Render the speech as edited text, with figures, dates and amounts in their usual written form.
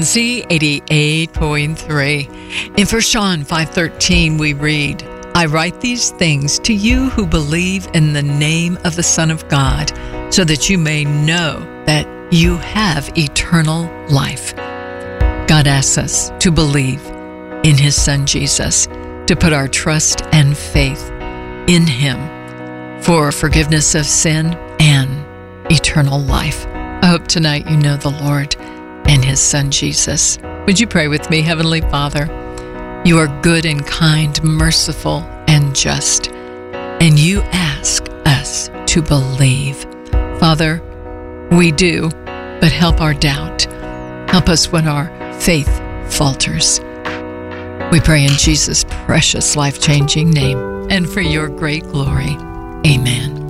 Z88.3. In 1 John 5:13 we read, I write these things to you who believe in the name of the Son of God, so that you may know that you have eternal life. God asks us to believe in His Son Jesus, to put our trust and faith in Him for forgiveness of sin and eternal life. I hope tonight you know the Lord and His Son Jesus. Would you pray with me? Heavenly Father, you are good and kind, merciful and just, and you ask us to believe. Father, we do, but help our doubt. Help us when our faith falters. We pray in Jesus' precious, life-changing name, and for your great glory. Amen.